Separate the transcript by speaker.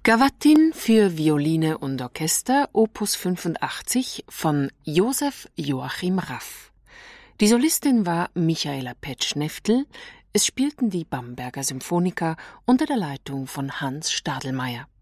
Speaker 1: Gavotte für Violine und Orchester, Opus 85 von Josef Joachim Raff. Die Solistin war Michaela Petsch-Neftel. Es spielten die Bamberger Symphoniker unter der Leitung von Hans Stadelmeier.